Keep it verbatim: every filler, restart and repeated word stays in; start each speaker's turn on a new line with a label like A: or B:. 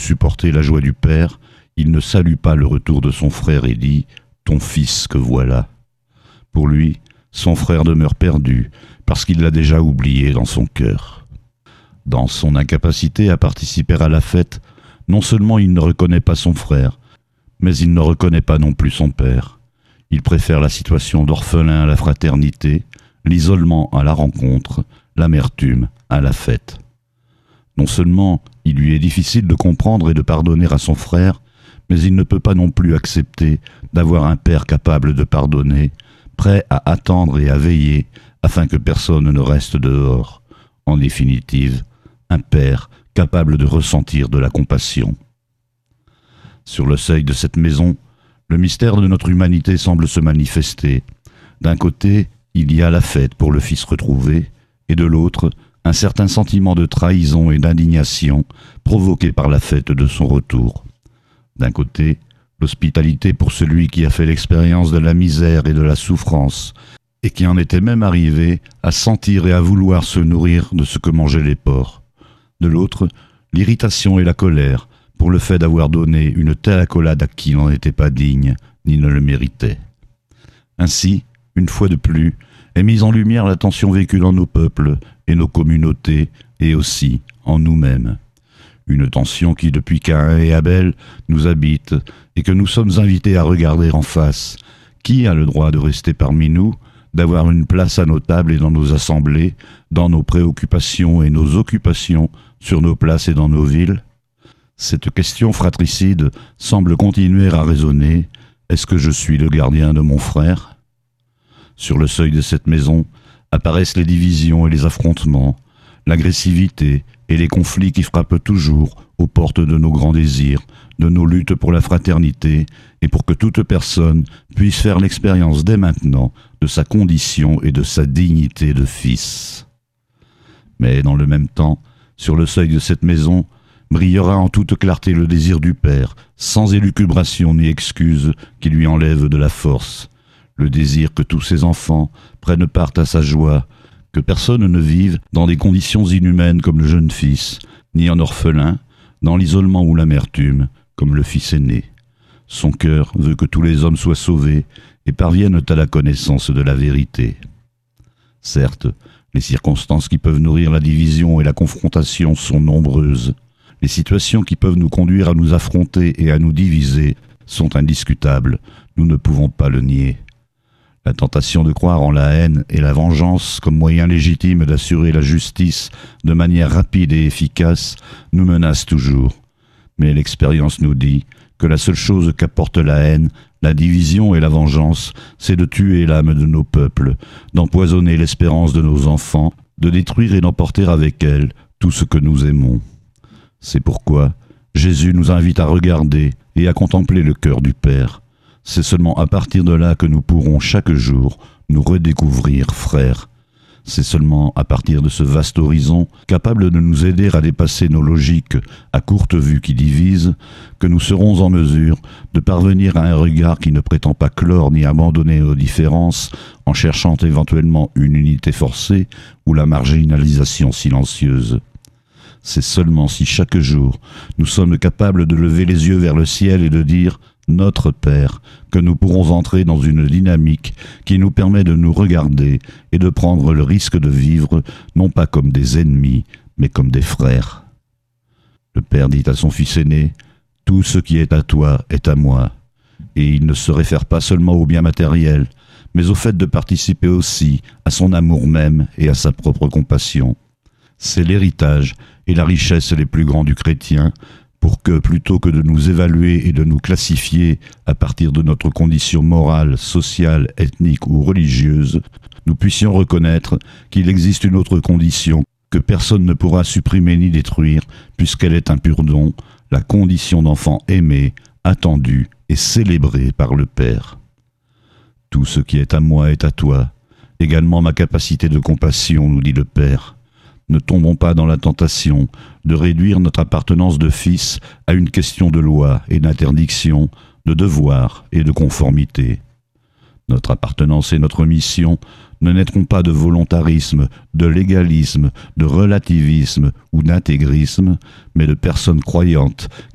A: supporter la joie du père, il ne salue pas le retour de son frère et dit « Ton fils que voilà ». Pour lui, son frère demeure perdu parce qu'il l'a déjà oublié dans son cœur. Dans son incapacité à participer à la fête, non seulement il ne reconnaît pas son frère, mais il ne reconnaît pas non plus son père. Il préfère la situation d'orphelin à la fraternité, l'isolement à la rencontre, l'amertume à la fête. Non seulement il lui est difficile de comprendre et de pardonner à son frère, mais il ne peut pas non plus accepter d'avoir un père capable de pardonner, prêt à attendre et à veiller afin que personne ne reste dehors. En définitive, un père capable de ressentir de la compassion. Sur le seuil de cette maison, le mystère de notre humanité semble se manifester. D'un côté, il y a la fête pour le fils retrouvé, et de l'autre, un certain sentiment de trahison et d'indignation provoqué par la fête de son retour. D'un côté, l'hospitalité pour celui qui a fait l'expérience de la misère et de la souffrance, et qui en était même arrivé à sentir et à vouloir se nourrir de ce que mangeaient les porcs. De l'autre, l'irritation et la colère pour le fait d'avoir donné une telle accolade à qui n'en était pas digne, ni ne le méritait. Ainsi, une fois de plus, est mise en lumière la tension vécue dans nos peuples et nos communautés, et aussi en nous-mêmes. Une tension qui, depuis Caïn et Abel, nous habite et que nous sommes invités à regarder en face. Qui a le droit de rester parmi nous, d'avoir une place à nos tables et dans nos assemblées, dans nos préoccupations et nos occupations, sur nos places et dans nos villes? Cette question fratricide semble continuer à résonner. Est-ce que je suis le gardien de mon frère? Sur le seuil de cette maison apparaissent les divisions et les affrontements, l'agressivité et les conflits qui frappent toujours aux portes de nos grands désirs, de nos luttes pour la fraternité et pour que toute personne puisse faire l'expérience dès maintenant de sa condition et de sa dignité de fils. Mais dans le même temps, sur le seuil de cette maison, brillera en toute clarté le désir du Père, sans élucubration ni excuse qui lui enlève de la force. Le désir que tous ses enfants prennent part à sa joie, que personne ne vive dans des conditions inhumaines comme le jeune fils, ni en orphelin, dans l'isolement ou l'amertume, comme le fils aîné. Son cœur veut que tous les hommes soient sauvés et parviennent à la connaissance de la vérité. Certes, les circonstances qui peuvent nourrir la division et la confrontation sont nombreuses. Les situations qui peuvent nous conduire à nous affronter et à nous diviser sont indiscutables, nous ne pouvons pas le nier. La tentation de croire en la haine et la vengeance comme moyen légitime d'assurer la justice de manière rapide et efficace nous menace toujours. Mais l'expérience nous dit que la seule chose qu'apporte la haine, la division et la vengeance, c'est de tuer l'âme de nos peuples, d'empoisonner l'espérance de nos enfants, de détruire et d'emporter avec elle tout ce que nous aimons. C'est pourquoi Jésus nous invite à regarder et à contempler le cœur du Père. C'est seulement à partir de là que nous pourrons chaque jour nous redécouvrir frères. C'est seulement à partir de ce vaste horizon, capable de nous aider à dépasser nos logiques à courte vue qui divisent, que nous serons en mesure de parvenir à un regard qui ne prétend pas clore ni abandonner nos différences en cherchant éventuellement une unité forcée ou la marginalisation silencieuse. C'est seulement si chaque jour nous sommes capables de lever les yeux vers le ciel et de dire « Notre Père » que nous pourrons entrer dans une dynamique qui nous permet de nous regarder et de prendre le risque de vivre non pas comme des ennemis, mais comme des frères. Le Père dit à son fils aîné « Tout ce qui est à toi est à moi ». Et il ne se réfère pas seulement au bien matériel, mais au fait de participer aussi à son amour même et à sa propre compassion. C'est l'héritage et la richesse les plus grands du chrétien, pour que, plutôt que de nous évaluer et de nous classifier à partir de notre condition morale, sociale, ethnique ou religieuse, nous puissions reconnaître qu'il existe une autre condition que personne ne pourra supprimer ni détruire, puisqu'elle est un pur don, la condition d'enfant aimé, attendu et célébré par le Père. Tout ce qui est à moi est à toi, également ma capacité de compassion, nous dit le Père. Ne tombons pas dans la tentation de réduire notre appartenance de fils à une question de loi et d'interdiction, de devoir et de conformité. Notre appartenance et notre mission ne naîtront pas de volontarisme, de légalisme, de relativisme ou d'intégrisme, mais de personnes croyantes